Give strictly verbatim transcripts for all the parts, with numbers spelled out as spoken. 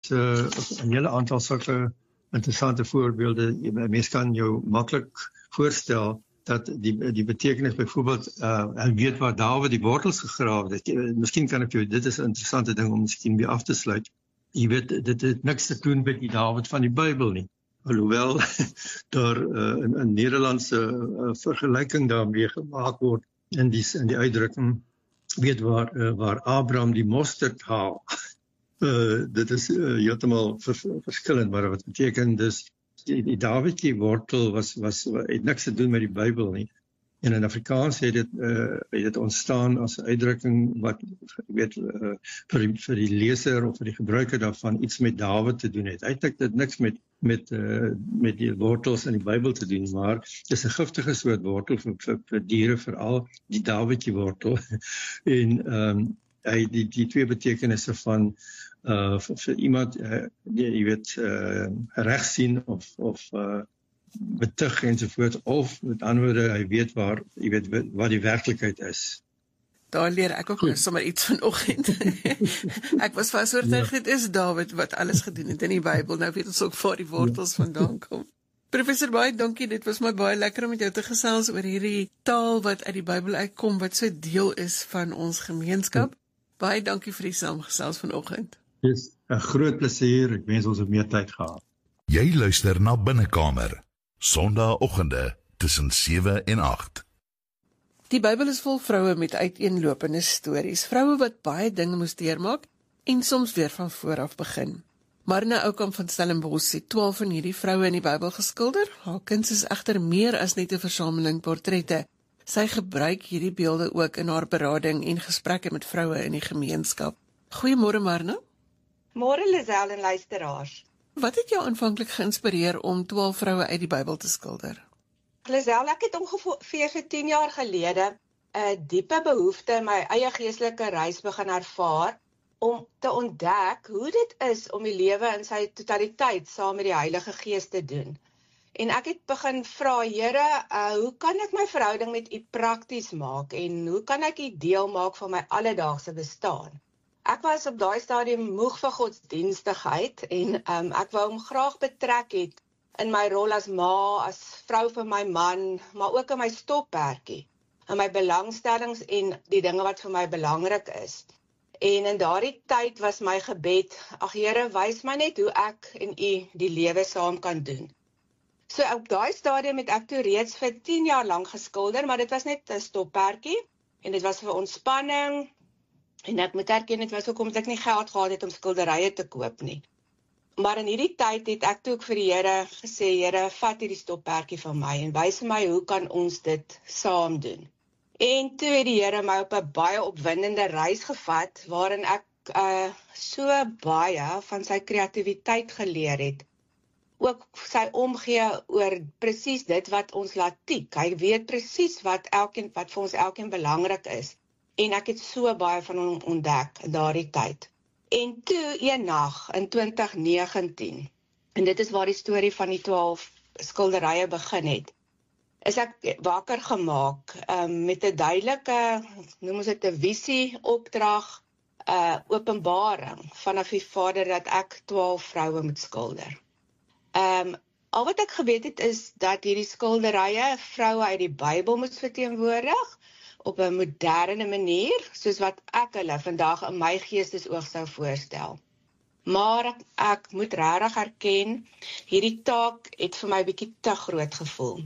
is uh, 'n hele aantal sulke interessante voorbeelde. Mens kan jou maklik voorstel dat die die betekenis byvoorbeeld uh hy weet waar Dawid die wortels gegrawe het. Miskien kan ek jou, dit is 'n interessante ding om miskien weer af te sluit. Jy weet, dit het niks te doen met die Dawid van die Bybel nie. Alhoewel daar uh, in 'n Nederlandse uh, vergelyking daarmee gemaak word in die in die uitdrukking, weet waar uh, waar Abraham die mosterd haal. Uh, dit is uh, heeltemal vers, verskillend, maar wat beteken dus die, die Dawidjie wortel was was het niks te doen met die Bybel nie. En in Afrikaans het dit uh, het dit ontstaan as 'n uitdrukking wat weet uh, vir die, vir die leser of vir die gebruiker daarvan iets met Dawid te doen het. Eintlik dit niks met met uh, met die wortels in die Bybel te doen, maar dit is 'n giftige soort wortel vir vir, vir diere, veral die Dawidjie wortel. en ehm um, hy die die twee betekenisse van uh vir, vir iemand uh, die, jy weet uh, reg sien of of uh betug ensovoorts, of met ander woorde hy weet waar jy weet wat die werklikheid is. Daar leer ek ook sommer iets vanoggend. Ek was vas oortuig dit is Dawid wat alles gedoen het in die Bybel. Nou weet ons ook waar die wortels vandaan kom. Professor, baie dankie. Dit was my baie lekker om met jou te gesels oor hierdie taal wat uit die Bybel uitkom, wat so deel is van ons gemeenskap. Baie dankie vir die saamgesels vanoggend. Dis 'n groot plesier. Ek wens ons het meer tyd gehad. Jy luister na Binnekamer, Sondagoggende tussen sewe en agt. Die Bybel is vol vroue met uiteenlopende stories, vroue wat baie dinge moes deurmaak en soms weer van voor af begin. Marna Oukamp van Stellenbosch het twaalf van hierdie vroue in die Bybel geskilder. Haar kuns is egter meer as net 'n versameling portrette. Sy gebruik hierdie beelde ook in haar berading en gesprekke met vroue in die gemeenskap. Goeiemôre Marna. Môre Lisel en luisteraars. Wat het jou aanvanklik geïnspireer om twaalf vroue uit die Bybel te skilder? Lisel, ek het ongeveer so tien jaar gelede 'n diepe behoefte in my eie geestelike reis begin ervaar om te ontdek hoe dit is om die lewe in sy totaliteit saam met die Heilige Gees te doen. En ek het begin vra, Here, uh, hoe kan ek my verhouding met U prakties maak en hoe kan ek U deel maak van my alledaagse bestaan? Ek was op daai stadium moeg vir godsdienstigheid en um, ek wou hom graag betrek het in my rol as ma, as vrou vir my man, maar ook in my stoppertjie, in my belangstellings en die dinge wat vir my belangrik is. En in daardie tyd was my gebed, ag Here, wys my net hoe ek en U die lewe saam kan doen. So op daai stadium het ek toe reeds vir tien jaar lank geskilder, maar dit was net 'n stoppertjie en dit was vir ontspanning. En ek moet erken, dit was ook omdat ek nie geld gehad het om skilderye te koop nie. Maar in hierdie tyd het ek toe ook vir die Here gesê, Here, vat hierdie stoppertjie van my en wys my hoe kan ons dit saam doen. En toe het die Here my op 'n baie opwindende reis gevat, waarin ek uh, so baie van sy kreatiwiteit geleer het. Ook sy omgee oor presies dit wat ons laat tik. Hy weet presies wat elkeen wat vir ons elkeen belangrik is. En ek het so baie van hom ontdek in daardie tyd. En toe een nag in twintig negentien, en dit is waar die storie van die twaalf skilderye begin het, is ek wakker gemaak um, met 'n duidelike, noem ons dit 'n visie, opdrag, uh, openbaring vanaf die Vader dat ek twaalf vroue moet skilder. Um, al wat ek geweet het is dat hierdie skilderye vroue uit die Bybel moet verteenwoordig, op 'n moderne manier, soos wat ek hulle vandag in my geestesoog sou voorstel. Maar ek, ek moet regtig erken, hierdie taak het vir my bietjie te groot gevoel.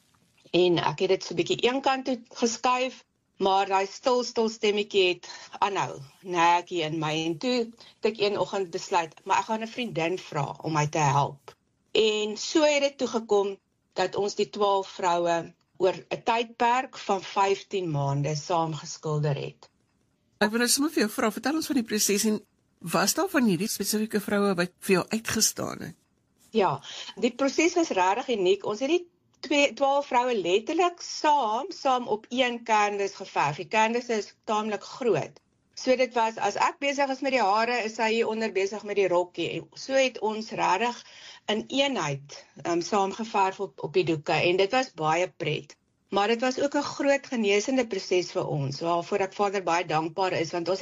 En ek het dit so bietjie eenkant toe geskuif, maar daai stil stil stemmetjie het aanhou, net hier in my. En toe het ek een oggend besluit, maar ek gaan 'n vriendin vra om my te help. En so het dit toe gekom dat ons die twaalf vroue oor 'n tydperk van vyftien maande saam geskilder het. Ek wil nou sommer vir jou vra, vertel ons van die proses en was daar van hierdie spesifieke vroue wat vir jou uitgestaan het? Ja, die proses was regtig uniek. Ons het die twaalf vroue letterlik saam, saam op een canvas geverf. Die canvas is taamlik groot. So dit was, as ek besig is met die hare, is sy hier onder besig met die rokkie. So het ons regtig in eenheid um, saamgeverf op, op die doeke en dit was baie pret. Maar dit was ook 'n groot genesende proses vir ons, waarvoor ek Vader baie dankbaar is, want ons het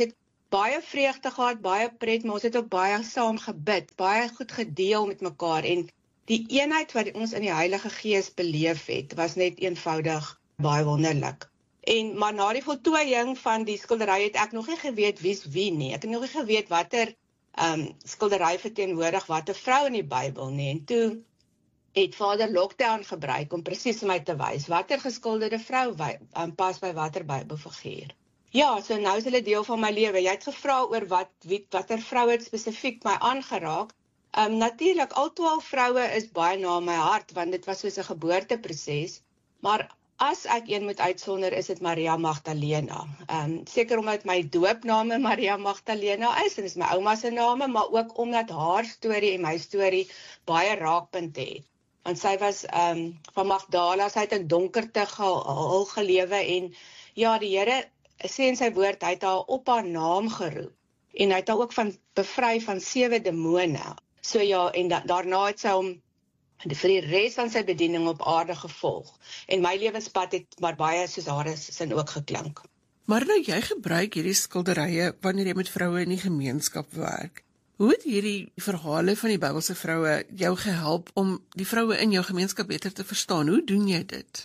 baie vreugde gehad, baie pret, maar ons het ook baie saam gebid, baie goed gedeel met mekaar en die eenheid wat ons in die Heilige Gees beleef het, was net eenvoudig baie wonderlik. En maar na die voltooiing van die skildery het ek nog nie geweet wie's wie nie. Ek het nog nie geweet watter um, skildery verteenwoordig watter vrou in die Bybel nie. En toe het Vader Lockdown gebruik om presies vir my te wys watter geskilderde vrou um, pas by watter Bybelfiguur. Ja, so nou is hulle deel van my lewe. Jy het gevra oor wat wie watter vrou het spesifiek my aangeraak. Um, Natuurlik, al twaalf vroue is baie na my hart, want dit was soos 'n geboorteproses, maar as ek een moet uitsonder, is dit Maria Magdalena. Um, seker omdat my doopname Maria Magdalena is, en is my ouma se name, maar ook omdat haar storie en my storie baie raakpunt het. Want sy was um, van Magdala, sy het in donkerte gehul gelewe, en ja, die Here sê in sy woord, hy het haar op haar naam geroep, en hy het haar ook van bevry van sewe demone. So ja, en da daarna het sy hom vir die res van sy bediening op aarde gevolg. En my lewenspad het maar baie soos haar sin ook geklink. Maar nou, jy gebruik hierdie skilderye wanneer jy met vroue in die gemeenskap werk. Hoe het hierdie verhale van die Bybelse vroue jou gehelp om die vroue in jou gemeenskap beter te verstaan? Hoe doen jy dit?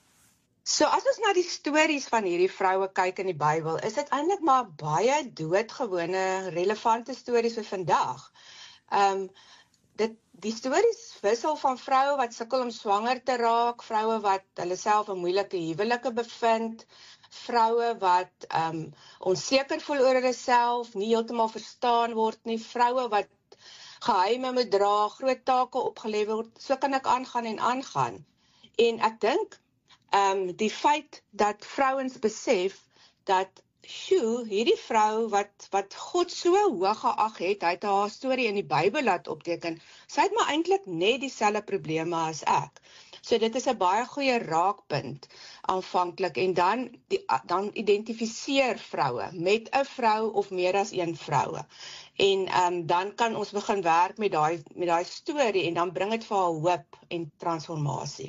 So as ons na die stories van hierdie vroue kyk in die Bybel, is dit eintlik maar baie doodgewone, relevante stories vir vandag. Um, dit, die stories wissel van vroue wat sukkel om swanger te raak, vroue wat hulle self in moeilike huwelike bevind, vroue wat um, onseker voel oor hulle self, nie heeltemal verstaan word nie, vroue wat geheime moet dra, groot take opgelê word, so kan ek aangaan en aangaan. En ek dink, um, die feit dat vrouens besef, dat Sjoe, hierdie vrou wat, wat God so hoog geag het, hy het haar storie in die Bybel laat opteken, sy het maar eintlik net dieselfde probleme as ek. So dit is 'n baie goeie raakpunt aanvanklik, en dan, die, dan identifiseer vroue met 'n vrou of meer as een vroue. En um, dan kan ons begin werk met daai met daai storie, en dan bring dit vir haar hoop en transformasie.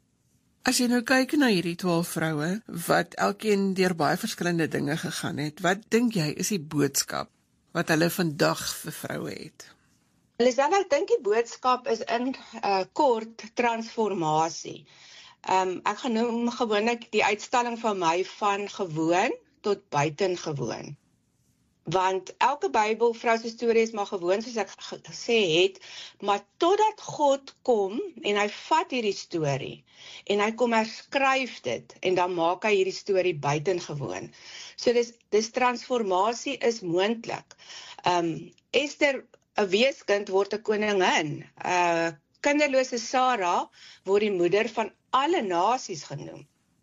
As jy nou kyk na hierdie twaalf vroue, wat elkeen deur baie verskillende dinge gegaan het, wat dink jy is die boodskap wat hulle vandag vir vroue het? Lisel, ek dink die boodskap is in uh, kort transformasie. Um, ek genoem gewoonlik die uitstalling van my van gewoon tot buitengewoon. Want elke Bybelvrou se storie is maar gewoon, soos ek gesê het, maar totdat God kom en hy vat hierdie storie en hy kom herskryf dit en dan maak hy hierdie storie buitengewoon. So dis dis transformasie is moontlik. Um Esther, 'n weeskind, word 'n koningin. Uh kinderlose Sara word die moeder van alle nasies genoem.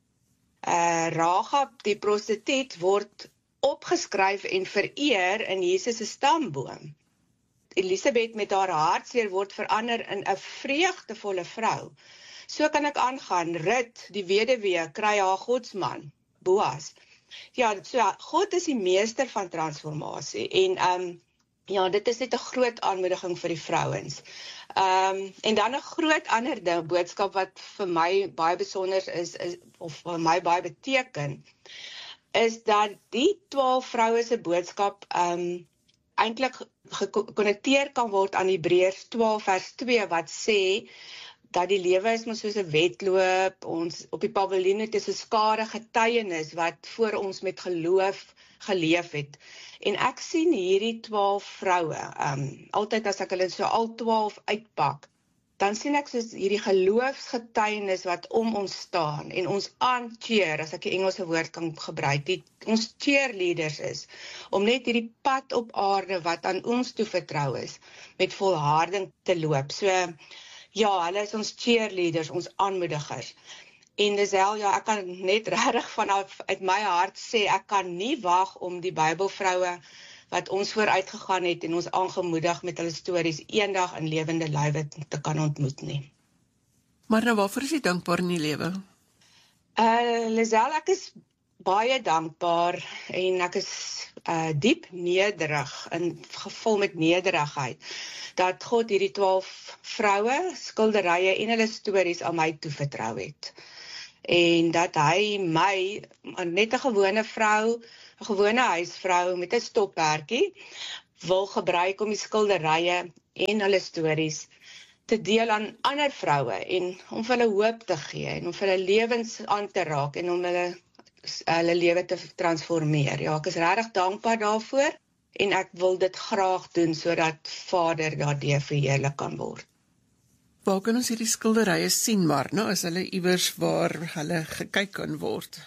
Uh Rahab, die prostituut, word opgeskryf en vereer in Jesus se stamboom. Elisabeth met haar hartseer word verander in 'n vreugdevolle vrou. So kan ek aangaan. Rut, die weduwee, kry haar godsman, Boas. Ja, so God is die meester van transformasie, en um, ja, dit is net 'n groot aanmoediging vir die vrouens. Um, en dan 'n groot ander ding, boodskap wat vir my baie besonder is, is of vir my baie beteken, is dat die twaalf vroue se boodskap um, eintlik gekonnekteer kan word aan Hebreërs twaalf vers twee, wat sê dat die lewe is maar soos 'n wedloop, ons op die paviljoen het is 'n skare getuienis wat voor ons met geloof geleef het. En ek sien hierdie twaalf vroue, um, altyd as ek hulle so al twaalf uitpak, dan sien ek soos hierdie geloofsgetuienis wat om ons staan en ons aancheer, as ek die Engelse woord kan gebruik, die ons cheerleaders is, om net hierdie pad op aarde wat aan ons toevertrou is, met volharding te loop. So ja, hulle is ons cheerleaders, ons aanmoedigers. En Lisel, ja, ek kan net regtig vanaf uit my hart sê, ek kan nie wag om die Bybelvroue wat ons vooruit gegaan het en ons aangemoedig met hulle stories eendag in lewende lywe te kan ontmoet nie. Maar nou, waarvoor is jy dankbaar in die lewe? Uh, Lisel, ek is baie dankbaar en ek is uh, diep nederig en gevul met nederigheid dat God hierdie twaalf vroue, skilderye en hulle stories aan my toevertrou het. en dat hy my, net 'n gewone vrou, 'n gewone huisvrou met 'n stoppertjie, wil gebruik om die skilderye en hulle stories te deel aan ander vroue en om vir hulle hoop te gee en om vir hulle lewens aan te raak en om hulle hulle lewe te transformeer. Ja, ek is regtig dankbaar daarvoor en ek wil dit graag doen sodat Vader daardeur verheerlik kan word. Waar kan ons hierdie skilderye sien, maar nou is hulle iewers waar hulle gekyk kan word?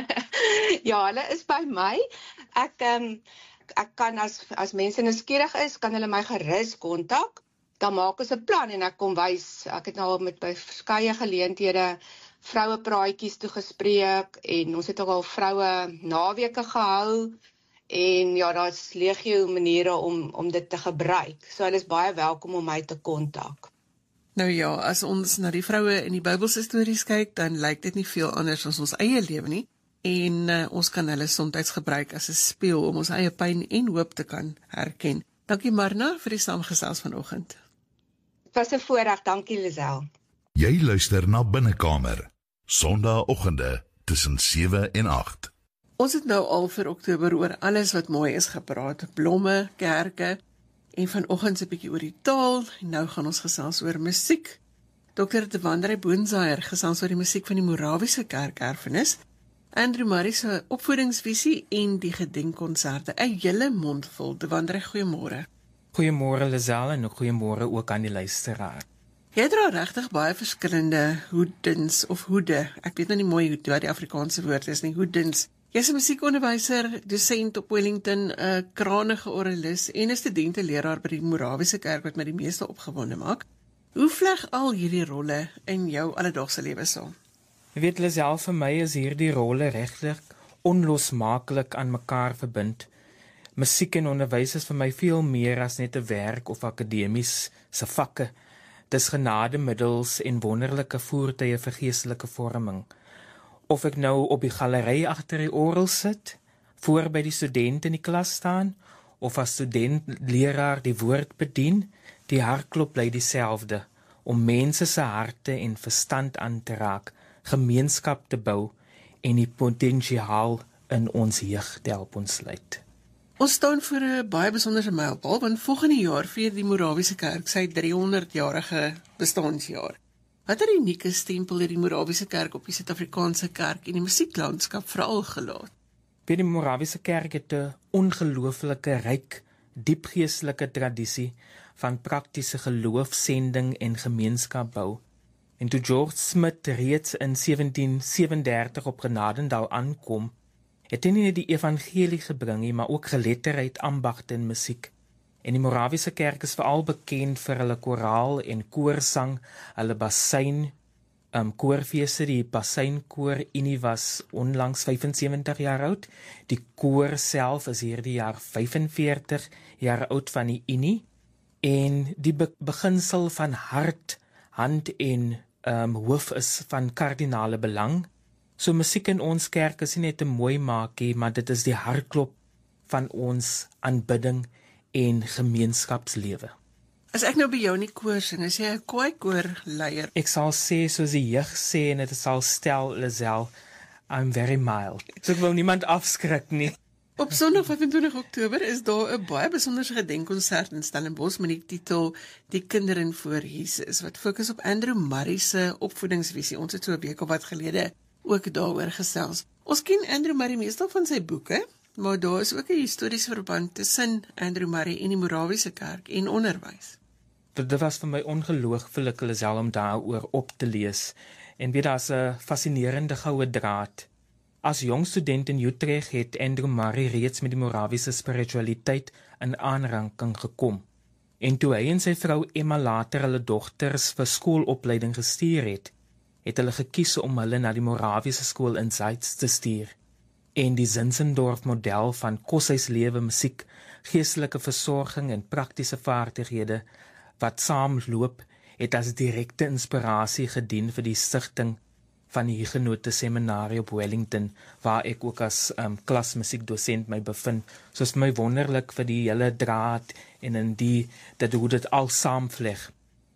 Ja, hulle is by my. Ek um, ek kan as as mense nuuskierig is, kan hulle my gerus kontak. Dan maak ons 'n plan en ek kom wys. Ek het nou al met by verskeie geleenthede vroue praatjies toegespreek en ons het ook al vroue naweke gehou en ja, daar's legio maniere om om dit te gebruik. So hulle is baie welkom om my te kontak. Nou ja, as ons na die vroue in die Bybelse stories kyk, dan lyk dit nie veel anders as ons eie lewe nie. En uh, ons kan hulle soms gebruik as 'n spieël om ons eie pyn en hoop te kan herken. Dankie Marna vir die saamgesels vanoggend. Dit was 'n voorreg, dankie Lisel. Jy luister na Binnekamer, Sondagoggende tussen sewe en agt. Ons het nou al vir Oktober oor alles wat mooi is gepraat, blomme, kerke, en vanoggend 'n bietjie oor die taal, en nou gaan ons gesels oor musiek. dokter De Wandrey Boonsaier gesels oor die musiek van die Morawiese kerkerfenis, Andrew Murray se opvoedingsvisie en die gedenkkonserte, 'n hele mond vol. De Wandrey, goeiemôre. Goeiemôre Lisel en goeiemôre ook aan die luisteraar. Jy dra regtig baie verskillende hoedens of hoede. Ek weet nou nie mooi hoe die Afrikaanse woord is nie, hoedens. Jy's 'n musiekonderwyser, dosent op Wellington, 'n kranige oralis en 'n studenteleraar by die Morawiese kerk wat my die meeste opgewonde maak. Hoe vleg al hierdie rolle in jou alledaagse lewe saam? Jy weet Lisel, vir my is hierdie rolle regtig onlosmaaklik aan mekaar verbind. Musiek en onderwys is vir my veel meer as net 'n werk of akademies se vakke. Dis genademiddels en wonderlike voertuie vir geestelike vorming. Of ek nou op die galery agter die orgel sit, voor by die studente in die klas staan, of as student-leraar die woord bedien, die hartklop bly dieselfde, om mense se harte en verstand aan te raak, gemeenskap te bou en die potensiaal in ons jeug te help ontsluit. Ons staan voor 'n baie besondere mylpaal, want volgende jaar vier die Morawiese kerk sy driehonderdjarige bestaanjaar. Wat 'n unieke stempel het die Morawiese kerk op die Suid-Afrikaanse kerk en die musieklandskap veral gelaat? Die Morawiese kerk het 'n ongelooflike ryk, diep geestelike tradisie van praktiese geloofsending en gemeenskapbou. En toe George Smith reeds in sewentien sewendertig op Genadendal aankom, het hy nie net die evangelie gebring nie, maar ook geletterdheid, ambagte en musiek. En die Morawiese kerk is veral bekend vir hulle koraal en koorsang, hulle basyn, um, koorfeeste. Die basynkoor Unie was onlangs vyfensewentig jaar oud. Die koor self is hierdie jaar vyfenveertig jaar oud van die Unie. En die be beginsel van hart, hand en um, hoof is van kardinale belang. So musiek in ons kerk is nie net 'n mooi maakie, maar dit is die hartklop van ons aanbidding en gemeenskapslewe. As ek nou by jou in die koor sing, is jy 'n kwaaikoorleier? Ek sal sê, soos die jeug sê, en dit sal stel, Lisel, I'm very mild. So ek wil niemand afskrik nie. Op Sondag vyfentwintig Oktober is daar 'n baie besondere gedenkkonsert in Stellenbosch met die titel Die Kinderen voor Jesus, wat fokus op Andrew Murray se opvoedingsvisie. Ons het so 'n week of wat gelede ook daaroor gesels. Ons ken Andrew Murray meestal van sy boeke, maar daar is ook 'n historiese verband tussen Andrew Murray en die Morawiese kerk en onderwys. Dit was vir my ongelooflik, Lisel, om daaroor op te lees. En weet, daar's 'n fascinerende goue draad. As jong student in Utrecht het Andrew Murray reeds met die Morawiese spiritualiteit in aanraking gekom. En toe hy en sy vrou Emma later hulle dogters vir skoolopleiding gestuur het, het hulle gekies om hulle na die Morawiese skool in Zeitz te stuur. En die Zinzendorf model van koshuislewe, musiek, geestelike versorging en praktiese vaardighede wat saamloop, het as direkte inspirasie gedien vir die stigting van die Huguenote Seminarie op Wellington, waar ek ook as um, klasmusiekdosent my bevind. So is my wonderlik vir die hele draad en in die, dat hoe dit al saamvleg.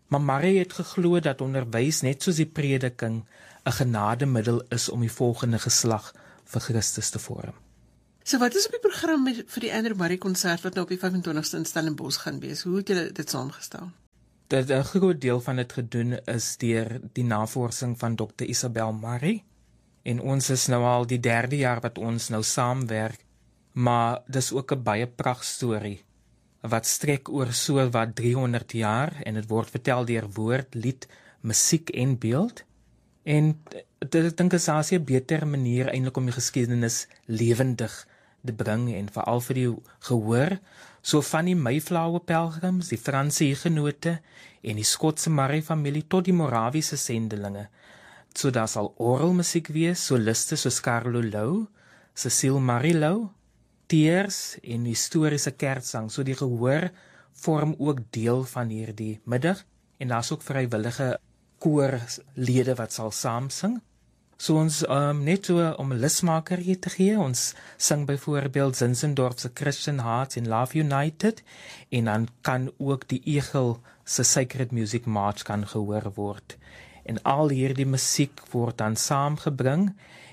Maar Marie het geglo dat onderwys net soos die prediking 'n genademiddel is om die volgende geslag vir Christus te vorm. So wat is op die program met, vir die Andrew Murray konsert wat nou op die vyf en twintigste in Stellenbosch gaan wees? Hoe het julle dit saamgestel? Dat 'n groot deel van dit gedoen is deur die navorsing van dokter Isabel Murray. En ons is nou al die derde jaar wat ons nou saamwerk, maar dis ook 'n baie prachtstorie wat strek oor so wat driehonderd jaar en dit word vertel deur woord, lied, musiek en beeld. En ek dink is daar 'n beter manier eintlik om die geskiedenis lewendig te bring en veral vir die gehoor, so van die Mayflower pelgrims, die Franse hugenote en die Skotse Murray familie tot die Morawiese sendelinge. So daar sal orgelmusiek wees, soliste soos Carlo Lou, Cecile Marie Lou, teers en historiese kerksang. So die gehoor vorm ook deel van hierdie middag en daar's ook vrywillige koorlede wat sal saam sing. So ons um, net so om 'n lusmaker hier te gee, ons sing byvoorbeeld Zinzendorf se Christian Hearts in Love United en dan kan ook die Egel se Sacred Music March kan gehoor word. En al hierdie musiek word dan saamgebring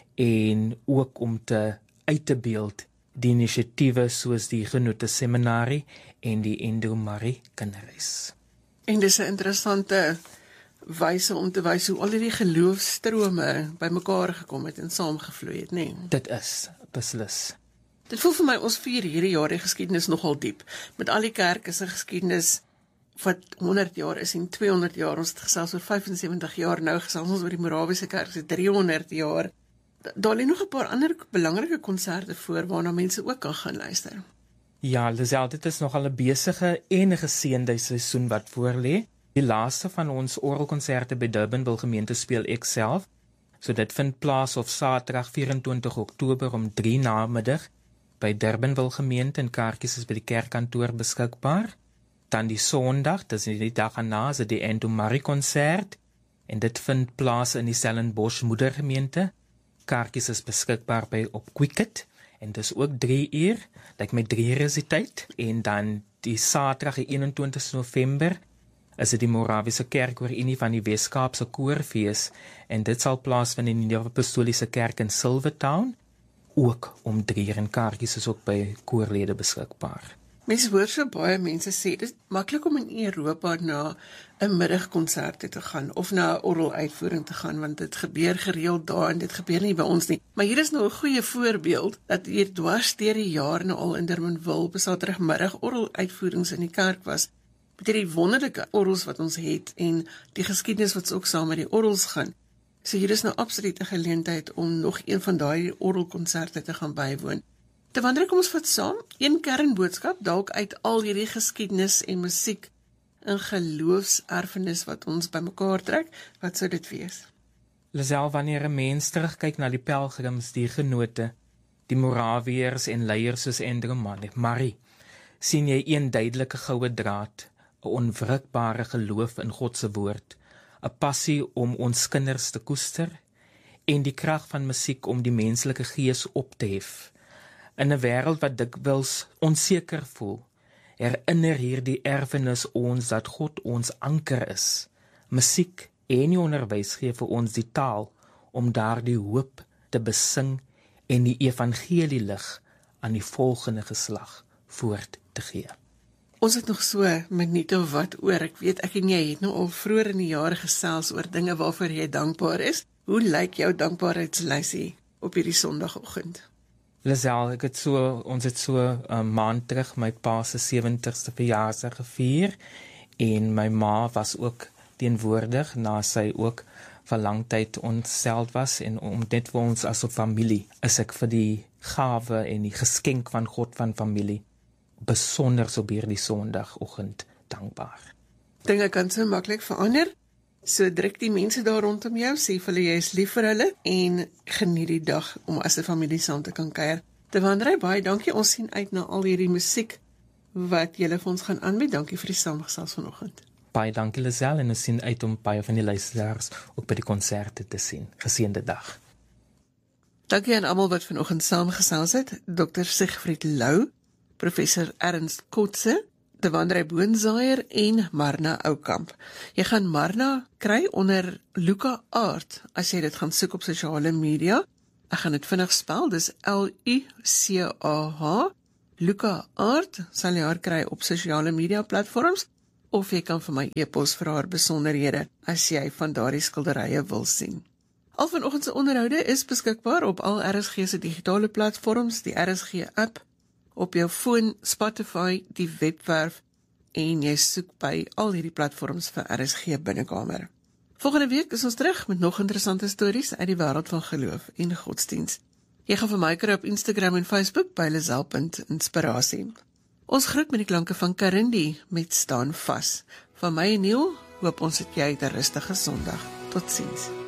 en ook om te uit te beeld die inisiatiewe soos die Genote Seminarie en die Andrew Murray Kinderhuis. En dis 'n interessante wyse om te wys hoe al hierdie geloofstrome bymekaar gekom het en saamgevloei het, nê? Nee. Dit is beslis. Dit voel vir my ons vier hierdie jaar die geskiedenis nogal diep. Met al die kerke se geskiedenis wat honderd jaar is en tweehonderd jaar, ons het gesels oor vyf en sewentig jaar, nou gesels ons oor die Morawiese kerk se driehonderd jaar. Daar lê nog 'n paar ander belangrike konserte voor waarna mense ook kan gaan luister. Ja, Lisel, dit is nogal 'n besige en 'n geseënde seisoen wat voorlê. Die laaste van ons orgelkonserte by Durbanville gemeente speel ek self. So dit vind plaas op Saterdag vyf en twintig Oktober om drie namiddag by Durbanville gemeente en kaartjies is by die kerkkantoor beskikbaar. Dan die Sondag, dis die dag erna, is die Andrew Murray konsert en dit vind plaas in die Stellenbosch moedergemeente. Kaartjies is beskikbaar by op Quicket en dis ook drie uur, like met drie uur is die tyd. En dan die Saterdag die een en twintigste November is dit die Morawiese Kerkoorunie van die Wes-Kaapse Koorfees en dit sal plaasvind in die Nuwe Apostoliese Kerk in Silvertown, ook om drie uur en kaartjies is ook by koorlede beskikbaar. Mense hoor so baie mense sê, dit is maklik om in Europa na 'n middagkonsert te gaan, of na 'n orgeluitvoering te gaan, want dit gebeur gereeld daar, en dit gebeur nie by ons nie. Maar hier is nou 'n goeie voorbeeld, dat hier dwars deur die jaar nou al in Durbanville, op Saterdagmiddag orgeluitvoerings in die kerk was, met hierdie wonderlike orgels wat ons het, en die geskiedenis wat ook saam met die orgels gaan. So hier is nou absoluut 'n geleentheid om nog een van daai orgelkonserte te gaan bywoon. Te wandel, kom ons vat saam, een kernboodskap, dalk uit al hierdie geskiedenis en musiek en geloofserfenis wat ons bymekaar trek, wat sou dit wees? Lisel, wanneer 'n mens terugkyk na die pelgrims, die genote, die Morawiërs en leiers soos Andrew Murray, sien jy een duidelike goue draad, 'n onwrikbare geloof in God se woord, 'n passie om ons kinders te koester en die krag van musiek om die menslike gees op te hef. In 'n wêreld wat dikwels onseker voel, herinner hierdie erfenis ons dat God ons anker is. Musiek en die onderwys gee vir ons die taal om daardie hoop te besing en die evangelie lig aan die volgende geslag voort te gee. Ons het nog so 'n minuut of wat oor. Ek weet ek en jy het nou al vroeër in die jare gesels oor dinge waarvoor jy dankbaar is. Hoe lyk jou dankbaarheidslysie op hierdie Sondagoggend? Lisel, ek het so, ons het so 'n uh, maand terug my pa se sewentigste verjaarsdag gevier en my ma was ook teenwoordig na sy ook vir lang tyd ontstel was en om net vir ons as 'n familie is ek vir die gawe en die geskenk van God van familie besonder op hierdie Sondagoggend dankbaar. Dinge kan so maklik verander. So druk die mense daar rondom jou, sê vir hulle jy is lief vir hulle en geniet die dag om as 'n familie saam te kan kuier. Te Wandrey, baie dankie. Ons sien uit na al hierdie musiek wat julle vir ons gaan aanbied. Dankie vir die saamgesels vanoggend. Baie dankie Lisel en ons sien uit om baie van die luisteraars ook by die konserte te sien. Geseënde dag. Dankie aan almal wat vanoggend saamgesels het. dokter Siegfried Lou, professor Ernst Kotse, Tewandrey Boonzaier en Marna Oukamp. Jy gaan Marna kry onder Luka Aard, as jy dit gaan soek op sosiale media. Ek gaan dit vinnig spel, dis L U C A H. Luka Aard sal jy haar kry op sosiale media platforms, of jy kan vir my e-pos vir haar besonderhede, as jy van daardie skilderye wil sien. Al vanoggend se onderhoude is beskikbaar op al R S G se digitale platforms, die R S G app, op jou foon, Spotify, die webwerf, en jy soek by al hierdie platforms vir R S G Binnekamer. Volgende week is ons terug met nog interessante stories uit die wêreld van geloof en godsdienst. Jy gaan vir my kry op Instagram en Facebook by Lisel punt inspirasie. Ons groet met die klanke van Karindi met Staan Vas. Van my en Neil, hoop ons het jy 'n rustige Sondag. Totsiens.